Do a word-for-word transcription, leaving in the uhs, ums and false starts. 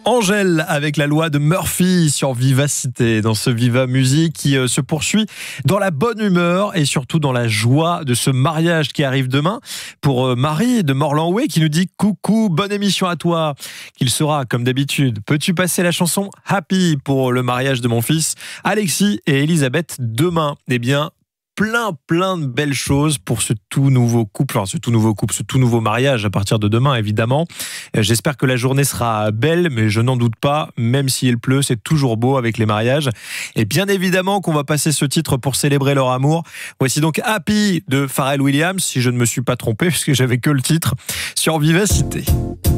Angèle avec la loi de Murphy sur Vivacité, dans ce Viva Musique qui se poursuit dans la bonne humeur et surtout dans la joie de ce mariage qui arrive demain pour Marie de Morlanoué qui nous dit coucou, bonne émission à toi, qu'il sera comme d'habitude. Peux-tu passer la chanson Happy pour le mariage de mon fils Alexis et Elisabeth demain? Eh bien, plein, plein de belles choses pour ce tout nouveau couple, enfin ce tout nouveau couple, ce tout nouveau mariage à partir de demain, évidemment. J'espère que la journée sera belle, mais je n'en doute pas, même s'il pleut, c'est toujours beau avec les mariages. Et bien évidemment qu'on va passer ce titre pour célébrer leur amour. Voici donc Happy de Pharrell Williams, si je ne me suis pas trompé, puisque j'avais que le titre, sur Vivacité.